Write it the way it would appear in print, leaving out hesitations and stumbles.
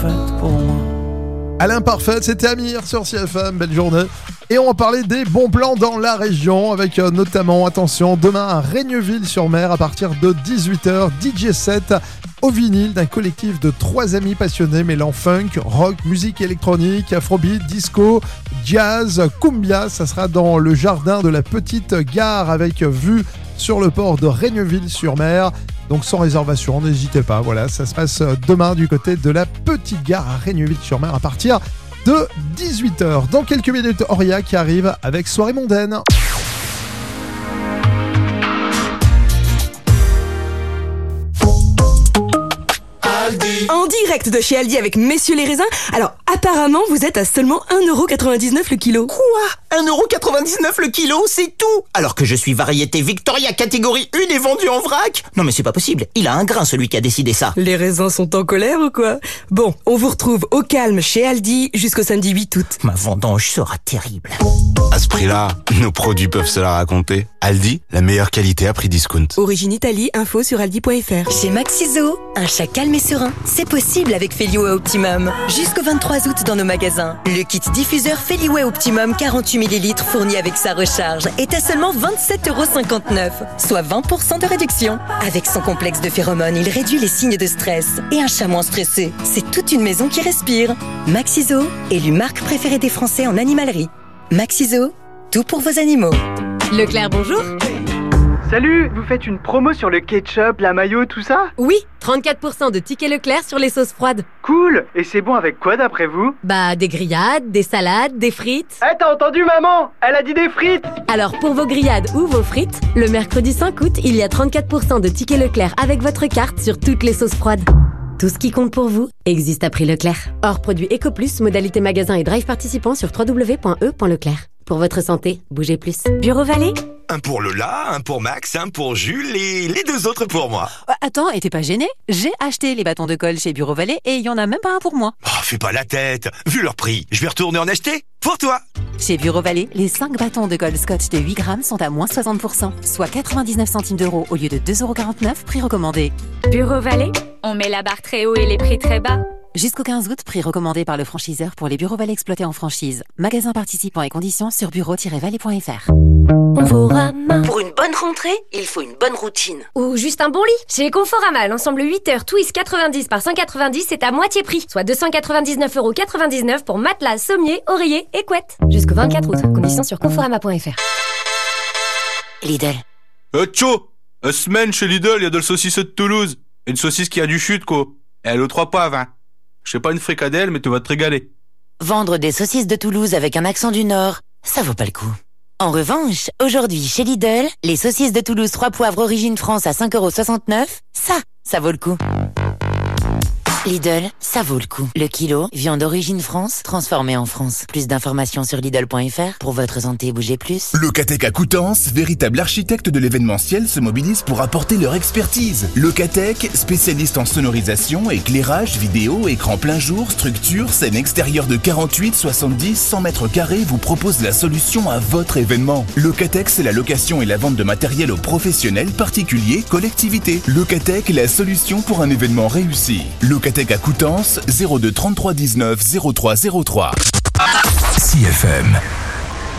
parfaite pour moi. À l'imparfaite, c'était Amir sur CFM, belle journée. Et on va parler des bons plans dans la région avec notamment, attention, demain à Raigneville-sur-Mer à partir de 18h, DJ set au vinyle d'un collectif de 3 amis passionnés mêlant funk, rock, musique électronique, afrobeat, disco, jazz, cumbia. Ça sera dans le jardin de la petite gare avec vue sur le port de Raigneville-sur-Mer. Donc sans réservation, n'hésitez pas. Voilà, ça se passe demain du côté de la petite gare à Raigneville-sur-Mer à partir de 18h. Dans quelques minutes, Auria qui arrive avec Soirée mondaine. En direct de chez Aldi avec Messieurs les raisins. Alors apparemment vous êtes à seulement 1,99€ le kilo. Quoi ? 1,99€ le kilo, c'est tout ? Alors que je suis variété Victoria catégorie 1 et vendu en vrac ? Non mais c'est pas possible, il a un grain celui qui a décidé ça. Les raisins sont en colère ou quoi ? Bon, on vous retrouve au calme chez Aldi jusqu'au samedi 8 août. Ma vendange sera terrible. À ce prix-là, nos produits peuvent se la raconter. Aldi, la meilleure qualité à prix discount. Origine Italie, info sur aldi.fr. Chez Maxiso, un chat calme et serein, c'est possible avec Feliway Optimum. Jusqu'au 23 août dans nos magasins. Le kit diffuseur Feliway Optimum 48 ml fourni avec sa recharge est à seulement 27,59€, soit 20% de réduction. Avec son complexe de phéromones, il réduit les signes de stress. Et un chat moins stressé, c'est toute une maison qui respire. Maxiso, élu marque préférée des Français en animalerie. Maxiso, tout pour vos animaux. Leclerc, bonjour. Salut, vous faites une promo sur le ketchup, la mayo, tout ça ? Oui, 34% de tickets Leclerc sur les sauces froides. Cool. Et c'est bon avec quoi d'après vous ? Bah, des grillades, des salades, des frites. Eh, t'as entendu maman ? Elle a dit des frites ! Alors, pour vos grillades ou vos frites, le mercredi 5 août, il y a 34% de tickets Leclerc avec votre carte sur toutes les sauces froides. Tout ce qui compte pour vous existe à prix Leclerc. Hors produit EcoPlus, modalité magasin et drive participant sur www.e.leclerc. Pour votre santé, bougez plus. Bureau Vallée ? Un pour Lola, un pour Max, un pour Jules et les 2 autres pour moi. Attends, et t'es pas gêné ? J'ai acheté les bâtons de colle chez Bureau Vallée et il y en a même pas un pour moi. Oh, fais pas la tête. Vu leur prix, je vais retourner en acheter pour toi. Chez Bureau Vallée, les 5 bâtons de colle Scotch de 8 grammes sont à moins 60%, soit 99 centimes d'euros au lieu de 2,49€, prix recommandé. Bureau Vallée ? On met la barre très haut et les prix très bas. Jusqu'au 15 août, prix recommandé par le franchiseur pour les Bureau Vallée exploités en franchise. Magasin participant et conditions sur bureau-vallée.fr. Conforama. Pour une bonne rentrée, il faut une bonne routine. Ou juste un bon lit. Chez Conforama, l'ensemble 8 heures Twist 90 par 190, c'est à moitié prix. Soit 299,99€ pour matelas, sommier, oreiller et couette. Jusqu'au 24 août. Conditions sur conforama.fr. Lidl. Tcho, semaine chez Lidl, il y a de la saucisse de Toulouse. Une saucisse qui a du chute, quoi. Et elle aux 3 poivres, hein. Je sais pas une fricadelle, mais tu vas te régaler. Vendre des saucisses de Toulouse avec un accent du Nord, ça vaut pas le coup. En revanche, aujourd'hui, chez Lidl, les saucisses de Toulouse 3 poivres origine France à 5,69€, ça vaut le coup. Lidl, ça vaut le coup. Le kilo, viande d'origine France, transformée en France. Plus d'informations sur Lidl.fr. Pour votre santé, bougez plus. Locatec à Coutances, véritable architecte de l'événementiel, se mobilise pour apporter leur expertise. Locatec, spécialiste en sonorisation, éclairage, vidéo, écran plein jour, structure, scène extérieure de 48, 70, 100 mètres carrés, vous propose la solution à votre événement. Locatec, c'est la location et la vente de matériel aux professionnels, particuliers, collectivités. Locatec, la solution pour un événement réussi. Locatec à Coutances, 02 33 19 03 03. CFM.